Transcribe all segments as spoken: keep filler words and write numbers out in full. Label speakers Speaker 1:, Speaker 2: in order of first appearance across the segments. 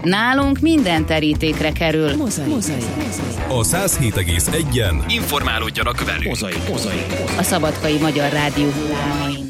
Speaker 1: Nálunk minden terítékre kerül.
Speaker 2: Mozaik. Mozaik.
Speaker 3: A száz hét egész egyen
Speaker 4: informálódjanak velünk.
Speaker 2: Mozaik. Mozaik.
Speaker 1: A Szabadkai Magyar Rádió hullámain.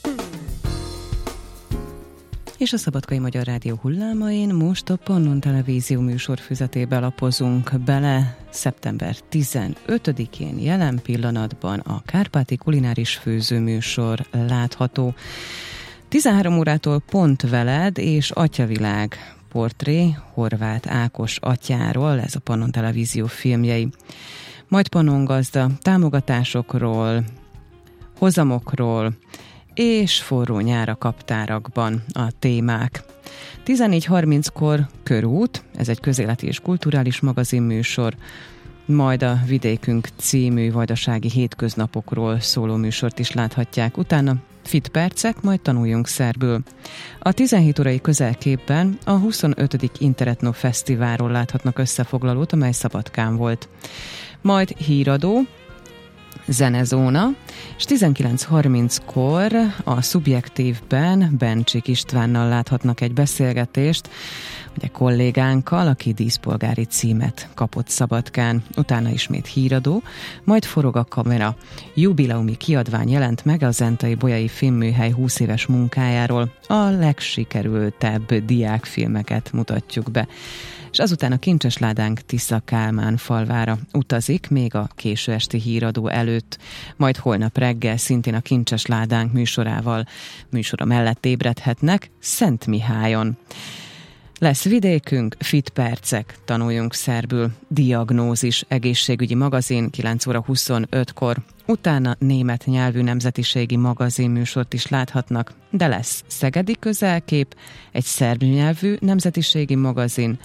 Speaker 5: És a Szabadkai Magyar Rádió hullámain most a Pannon Televízió műsorfüzetébe lapozunk bele. Szeptember tizenötödikén jelen pillanatban a Kárpáti Kulináris Főzőműsor látható. tizenhárom órától Pont veled és Atyavilág portré Horváth Ákos atyáról, ez a Pannon Televízió filmjei. Majd Pannon Gazda támogatásokról, hozamokról és forró nyár a kaptárakban a témák. tizennégy harminckor Körút, ez egy közéleti és kulturális magazinműsor, majd a Vidékünk című vajdasági hétköznapokról szóló műsort is láthatják. Utána Fit percek, majd tanuljunk szerbül. A tizenhét órai közelképben a huszonötödik Interetno Fesztiválról láthatnak összefoglalót, amely Szabadkán volt. Majd híradó, zenezóna, és tizenkilenc harminckor a Szubjektívben Bencsik Istvánnal láthatnak egy beszélgetést, ugye kollégánkkal, aki díszpolgári címet kapott Szabadkán. Utána ismét híradó, majd forog a kamera. Jubileumi kiadvány jelent meg a Zentai Bolyai Filmműhely húsz éves munkájáról. A legsikerültebb diákfilmeket mutatjuk be. És azután a Kincses Ládánk Tisza Kálmán falvára utazik, még a késő esti híradó előtt, majd holnap reggel szintén a Kincses Ládánk műsorával, műsora mellett ébredhetnek Szentmihályon. Lesz vidékünk, Fit percek, tanuljunk szerbül, diagnózis, egészségügyi magazin kilenc óra huszonötkor, utána német nyelvű nemzetiségi magazin műsort is láthatnak, de lesz szegedi közelkép, egy szerb nyelvű nemzetiségi magazin,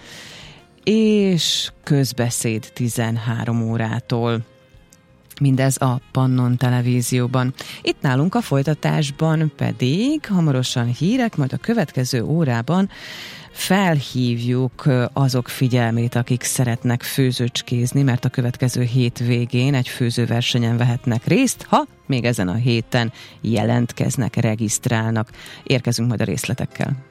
Speaker 5: és közbeszéd tizenhárom órától. Mindez a Pannon Televízióban. Itt nálunk a folytatásban pedig hamarosan hírek, majd a következő órában felhívjuk azok figyelmét, akik szeretnek főzőcskézni, mert a következő hétvégén egy főzőversenyen vehetnek részt, ha még ezen a héten jelentkeznek, regisztrálnak. Érkezünk majd a részletekkel.